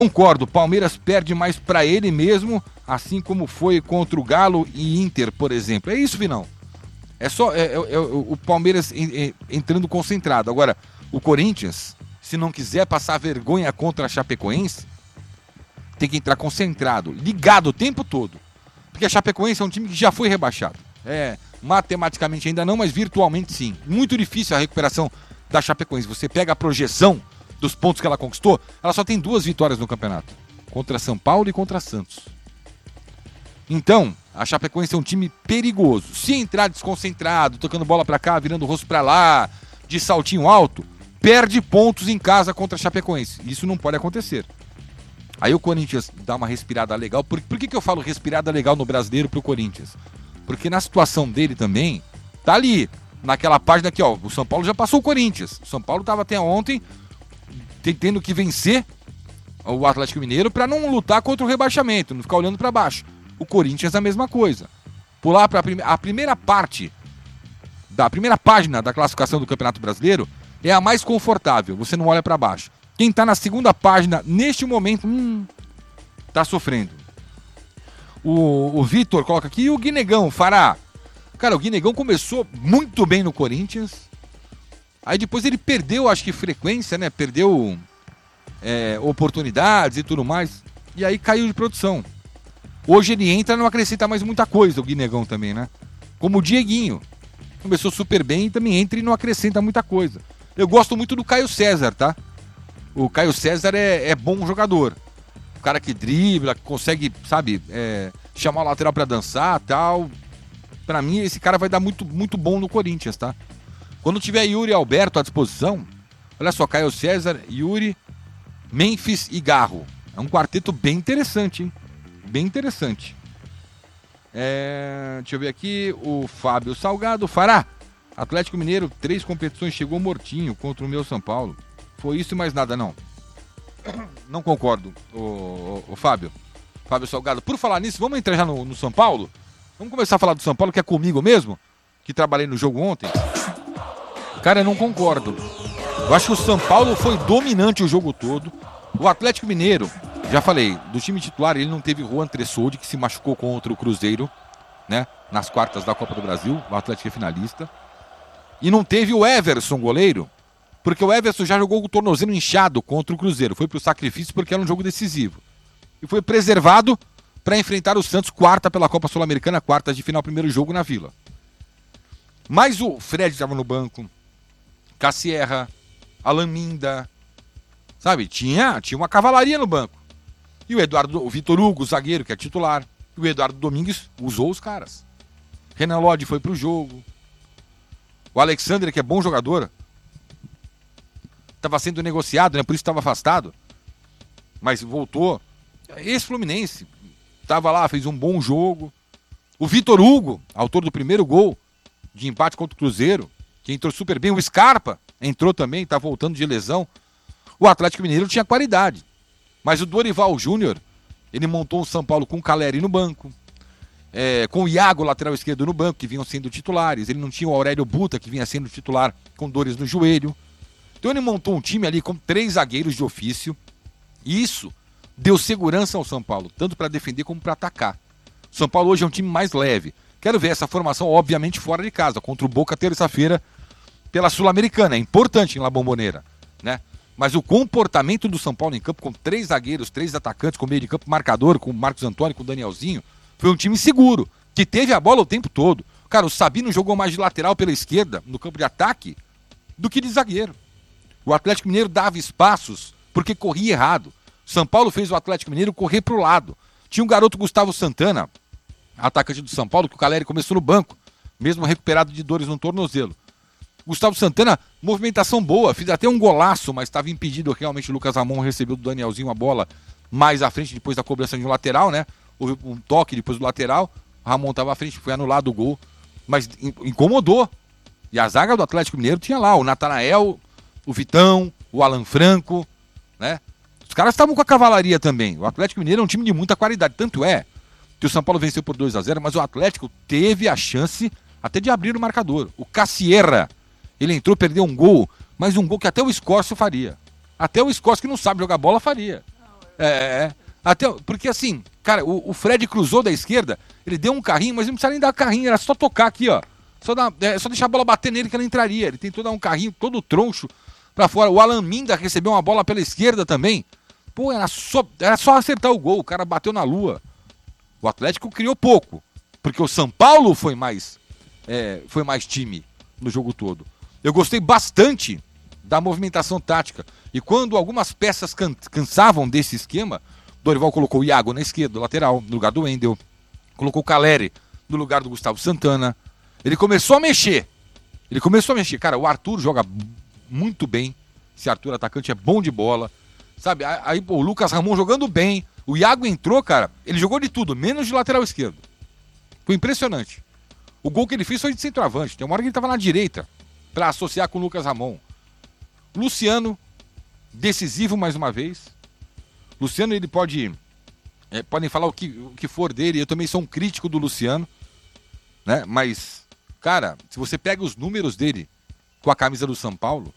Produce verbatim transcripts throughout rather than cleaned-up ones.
Concordo, Palmeiras perde mais pra ele mesmo, assim como foi contra o Galo e Inter, por exemplo. É isso, Vinão. É só é, é, é, o Palmeiras entrando concentrado. Agora, o Corinthians, se não quiser passar vergonha contra a Chapecoense, tem que entrar concentrado, ligado o tempo todo. Porque a Chapecoense é um time que já foi rebaixado. É, matematicamente ainda não, mas virtualmente sim. Muito difícil a recuperação da Chapecoense. Você pega a projeção dos pontos que ela conquistou, ela só tem duas vitórias no campeonato. Contra São Paulo e contra Santos. Então, a Chapecoense é um time perigoso. Se entrar desconcentrado, tocando bola pra cá, virando o rosto pra lá, de saltinho alto, perde pontos em casa contra a Chapecoense. Isso não pode acontecer. Aí o Corinthians dá uma respirada legal. Por, por que, que eu falo respirada legal no Brasileiro pro Corinthians? Porque na situação dele também, tá ali, naquela página aqui, ó, o São Paulo já passou o Corinthians. O São Paulo tava até ontem tendo que vencer o Atlético Mineiro para não lutar contra o rebaixamento, não ficar olhando para baixo. O Corinthians é a mesma coisa. Pular para prime- a primeira parte, da primeira página da classificação do Campeonato Brasileiro é a mais confortável, você não olha para baixo. Quem está na segunda página, neste momento, hum, tá sofrendo. O, o Vitor coloca aqui, e o Guinegão, Fará. Cara, o Guinegão começou muito bem no Corinthians. Aí depois ele perdeu, acho que frequência, né? Perdeu é, oportunidades e tudo mais. E aí caiu de produção. Hoje ele entra e não acrescenta mais muita coisa, o Guinegão também, né? Como o Dieguinho. Começou super bem e também entra e não acrescenta muita coisa. Eu gosto muito do Caio César, tá? O Caio César é, é bom jogador. O cara que dribla, que consegue, sabe, é, chamar o lateral pra dançar e tal. Pra mim, esse cara vai dar muito, muito bom no Corinthians, tá? Quando tiver Yuri e Alberto à disposição, olha só, Caio César, Yuri, Memphis e Garro. É um quarteto bem interessante, hein? Bem interessante. É... Deixa eu ver aqui, o Fábio Salgado. Fará, Atlético Mineiro, três competições, chegou mortinho contra o meu São Paulo. Foi isso e mais nada, não. Não concordo, o, o, o Fábio. Fábio Salgado. Por falar nisso, vamos entrar já no, no São Paulo? Vamos começar a falar do São Paulo, que é comigo mesmo, que trabalhei no jogo ontem. Cara, eu não concordo. Eu acho que o São Paulo foi dominante o jogo todo. O Atlético Mineiro, já falei, do time titular, ele não teve Juan Tressoldi, que se machucou contra o Cruzeiro, né? Nas quartas da Copa do Brasil, o Atlético é finalista. E não teve o Everson, goleiro, porque o Everson já jogou com o tornozelo inchado contra o Cruzeiro. Foi pro sacrifício porque era um jogo decisivo. E foi preservado para enfrentar o Santos, quarta pela Copa Sul-Americana, quartas de final, primeiro jogo na Vila. Mas o Fred estava no banco, Cassierra, Alan Minda, sabe? Tinha, tinha uma cavalaria no banco. E o Eduardo, o Vitor Hugo, o zagueiro, que é titular. E o Eduardo Domingues usou os caras. Renan Lodge foi pro jogo. O Alexandre, que é bom jogador, estava sendo negociado, né? Por isso estava afastado. Mas voltou. Esse Fluminense estava lá, fez um bom jogo. O Vitor Hugo, autor do primeiro gol de empate contra o Cruzeiro, que entrou super bem. O Scarpa entrou também, tá voltando de lesão. O Atlético Mineiro tinha qualidade. Mas o Dorival Júnior, ele montou o São Paulo com o Caleri no banco, é, com o Iago, lateral esquerdo, no banco, que vinham sendo titulares. Ele não tinha o Aurélio Buta, que vinha sendo titular com dores no joelho. Então ele montou um time ali com três zagueiros de ofício. E isso deu segurança ao São Paulo, tanto para defender como para atacar. O São Paulo hoje é um time mais leve. Quero ver essa formação, obviamente, fora de casa, contra o Boca terça-feira pela Sul-Americana. É importante em La Bombonera, né? Mas o comportamento do São Paulo em campo, com três zagueiros, três atacantes, com meio de campo marcador, com o Marcos Antônio, com o Danielzinho, foi um time seguro, que teve a bola o tempo todo. Cara, o Sabino jogou mais de lateral pela esquerda, no campo de ataque, do que de zagueiro. O Atlético Mineiro dava espaços porque corria errado. São Paulo fez o Atlético Mineiro correr pro lado. Tinha um garoto, Gustavo Santana, atacante do São Paulo, que o Caleri começou no banco, mesmo recuperado de dores no tornozelo. Gustavo Santana, movimentação boa, fez até um golaço, mas estava impedido realmente. O Lucas Ramon recebeu do Danielzinho a bola mais à frente, depois da cobrança de um lateral, né? Houve um toque depois do lateral, o Ramon estava à frente, foi anulado o gol, mas incomodou. E a zaga do Atlético Mineiro tinha lá o Natanael, o Vitão, o Alan Franco, né? Os caras estavam com a cavalaria também. O Atlético Mineiro é um time de muita qualidade, tanto é que o São Paulo venceu por dois a zero, mas o Atlético teve a chance até de abrir o marcador. O Cassierra, ele entrou, perdeu um gol, mas um gol que até o Escócio faria. Até o Escócio, que não sabe jogar bola, faria. É, é. Até, porque assim, cara, o, o Fred cruzou da esquerda, ele deu um carrinho, mas não precisa nem dar carrinho, era só tocar aqui, ó. Só, dar, é, só deixar a bola bater nele que ela entraria. Ele tentou dar um carrinho todo troncho pra fora. O Alan Minda recebeu uma bola pela esquerda também. Pô, era só, era só acertar o gol, o cara bateu na lua. O Atlético criou pouco, porque o São Paulo foi mais, é, foi mais time no jogo todo. Eu gostei bastante da movimentação tática. E quando algumas peças can- cansavam desse esquema, Dorival colocou o Iago na esquerda, lateral, no lugar do Wendel. Colocou o Caleri no lugar do Gustavo Santana. Ele começou a mexer. Ele começou a mexer. Cara, o Arthur joga muito bem. Esse Arthur atacante é bom de bola. Sabe, aí pô, o Lucas Ramon jogando bem. O Iago entrou, cara, ele jogou de tudo, menos de lateral esquerdo. Foi impressionante. O gol que ele fez foi de centroavante. Tem uma hora que ele estava na direita para associar com o Lucas Ramon. Luciano, decisivo mais uma vez. Luciano, ele pode... É, podem falar o que, o que for dele. Eu também sou um crítico do Luciano, né? Mas, cara, se você pega os números dele com a camisa do São Paulo,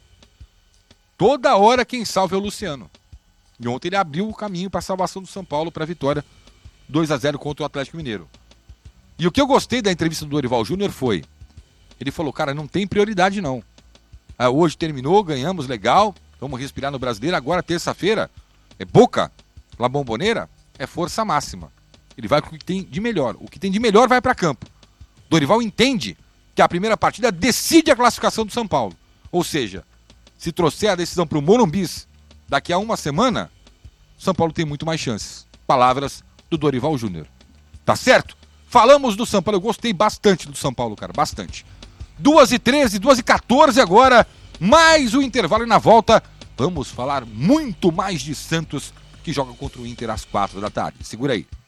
toda hora quem salva é o Luciano. E ontem ele abriu o caminho para a salvação do São Paulo para a vitória dois a zero contra o Atlético Mineiro. E o que eu gostei da entrevista do Dorival Júnior foi, ele falou, cara, não tem prioridade não. Ah, hoje terminou, ganhamos, legal, vamos respirar no Brasileiro. Agora, terça-feira, é Boca, La Bombonera, é força máxima. Ele vai com o que tem de melhor. O que tem de melhor vai para campo. Dorival entende que a primeira partida decide a classificação do São Paulo. Ou seja, se trouxer a decisão para o Morumbi daqui a uma semana, São Paulo tem muito mais chances. Palavras do Dorival Júnior. Tá certo? Falamos do São Paulo. Eu gostei bastante do São Paulo, cara. Bastante. duas e treze, duas e quatorze agora. Mais o intervalo e na volta vamos falar muito mais de Santos, que joga contra o Inter às quatro da tarde. Segura aí.